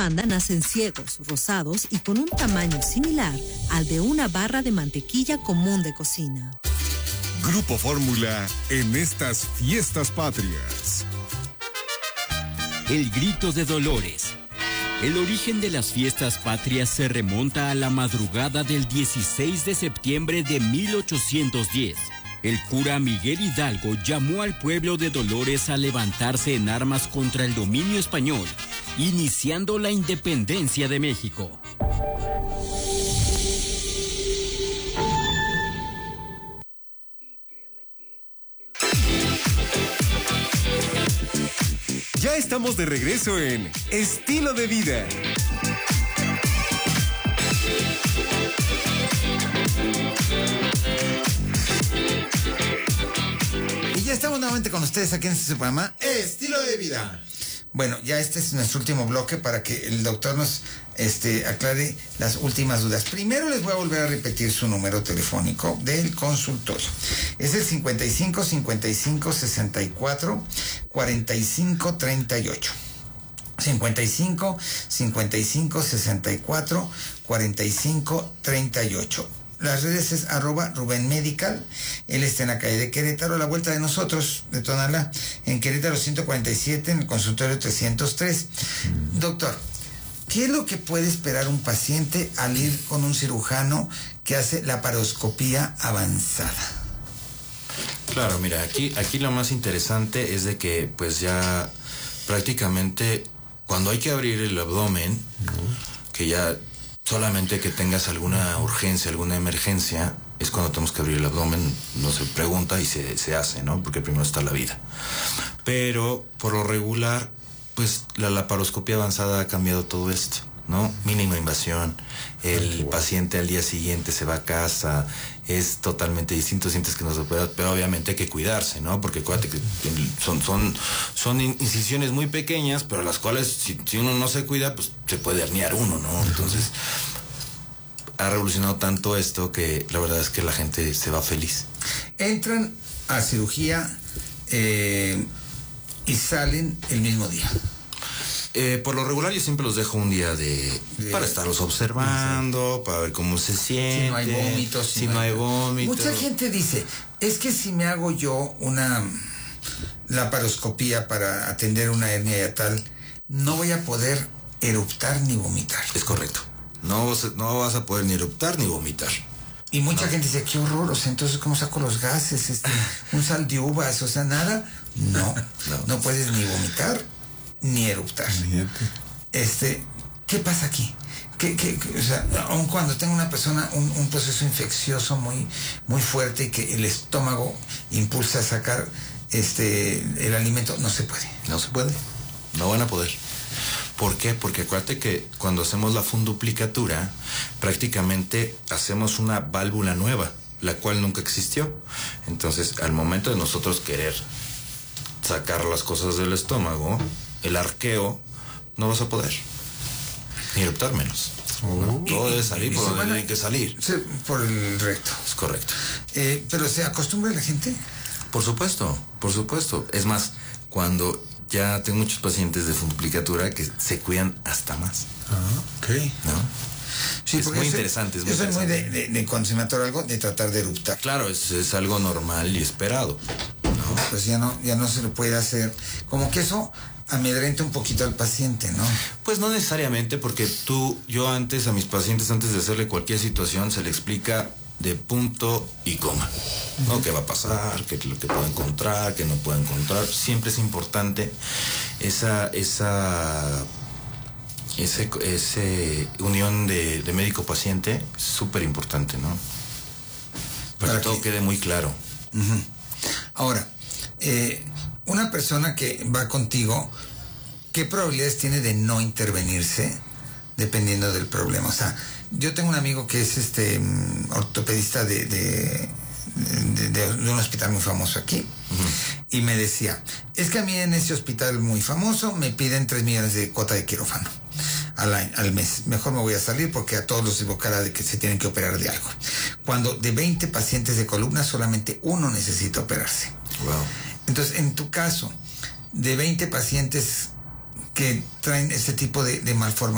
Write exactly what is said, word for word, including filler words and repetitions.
banda nacen ciegos, rosados y con un tamaño similar al de una barra de mantequilla común de cocina. Grupo Fórmula en estas fiestas patrias. El grito de Dolores. El origen de las fiestas patrias se remonta a la madrugada del dieciséis de septiembre de mil ochocientos diez. El cura Miguel Hidalgo llamó al pueblo de Dolores a levantarse en armas contra el dominio español, iniciando la independencia de México. Ya estamos de regreso en Estilo de Vida. Y ya estamos nuevamente con ustedes aquí en este programa Estilo de Vida. Bueno, ya este es nuestro último bloque para que el doctor nos este, aclare las últimas dudas. Primero les voy a volver a repetir su número telefónico del consultorio. Es el cincuenta y cinco, cincuenta y cinco, sesenta y cuatro, cuarenta y cinco, treinta y ocho. cincuenta y cinco, cincuenta y cinco, sesenta y cuatro, cuarenta y cinco, treinta y ocho. Las redes es arroba Rubén Medical. Él está en la calle de Querétaro, a la vuelta de nosotros, de Tonalá, en Querétaro ciento cuarenta y siete, en el consultorio trescientos tres. Doctor, ¿qué es lo que puede esperar un paciente al ir con un cirujano que hace laparoscopía avanzada? Claro, mira, aquí, aquí lo más interesante es de que pues ya prácticamente cuando hay que abrir el abdomen, uh-huh. que ya solamente que tengas alguna urgencia, alguna emergencia, es cuando tenemos que abrir el abdomen, no se pregunta y se, se hace, ¿no? Porque primero está la vida. Pero, por lo regular, pues la laparoscopía avanzada ha cambiado todo esto, ¿no? Mínima invasión, el wow. paciente al día siguiente se va a casa, es totalmente distinto, sientes que no se puede, pero obviamente hay que cuidarse, ¿no? Porque acuérdate que son, son, son incisiones muy pequeñas, pero las cuales, si, si uno no se cuida, pues se puede herniar uno, ¿no? Entonces, ha revolucionado tanto esto que la verdad es que la gente se va feliz. Entran a cirugía eh, y salen el mismo día. Eh, por lo regular yo siempre los dejo un día de, de para estarlos observando, para ver cómo se siente. Si no hay vómitos. Si, si no hay vómitos. Mucha gente dice, es que si me hago yo una laparoscopía para atender una hernia yatal, no voy a poder eruptar ni vomitar. Es correcto. No, no vas a poder ni eruptar ni vomitar. Y mucha no. gente dice, qué horror, o sea, entonces ¿cómo saco los gases? Este, un sal de uvas, o sea, nada. No, no, no puedes ni vomitar ni eruptar. Este, ¿qué pasa aquí? ¿Qué, qué, qué, o sea, aun cuando tenga una persona un, un proceso infeccioso muy, muy fuerte y que el estómago impulsa a sacar este el alimento, no se puede. No se puede. No van a poder. ¿Por qué? Porque acuérdate que cuando hacemos la funduplicatura, prácticamente hacemos una válvula nueva, la cual nunca existió. Entonces, al momento de nosotros querer sacar las cosas del estómago, el arqueo, no vas a poder. Ni eruptar menos. Oh. ¿No? Todo debe salir por donde tiene que salir. Sí, por el recto. Es correcto. Eh, ¿Pero se acostumbra la gente? Por supuesto, por supuesto. Es más, cuando ya tengo muchos pacientes de funduplicatura que se cuidan hasta más. Ah, ok. ¿No? Sí, es muy soy, interesante. Es muy yo soy interesante. muy de, de, de cuando se me atora algo, de tratar de eruptar. Claro, es, es algo normal y esperado. ¿No? Pues ya no, ya no se lo puede hacer. Como que eso amedrenta un poquito al paciente, ¿no? Pues no necesariamente, porque tú, yo antes a mis pacientes, antes de hacerle cualquier situación, se le explica de punto y coma, ¿no? ¿Qué va a pasar? ¿Qué lo que puede encontrar? ¿Qué no puede encontrar? Siempre es importante esa, esa, ese, ese unión de, de médico-paciente, es súper importante, ¿no? Para, Para que todo quede muy claro. Uh-huh. Ahora, eh, una persona que va contigo, ¿qué probabilidades tiene de no intervenirse dependiendo del problema? O sea, yo tengo un amigo que es este ortopedista de, de, de, de, de un hospital muy famoso aquí, uh-huh. y me decía, es que a mí en ese hospital muy famoso me piden tres millones de cuota de quirófano al, año, al mes. Mejor me voy a salir porque a todos los evocará de que se tienen que operar de algo. Cuando de veinte pacientes de columna solamente uno necesita operarse. Wow. Entonces, en tu caso, de veinte pacientes que traen este tipo de, de malformación,